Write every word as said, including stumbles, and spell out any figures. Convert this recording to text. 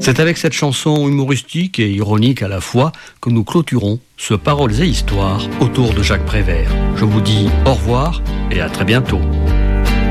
C'est avec cette chanson humoristique et ironique à la fois que nous clôturons ce Paroles et Histoires autour de Jacques Prévert. Je vous dis au revoir et à très bientôt.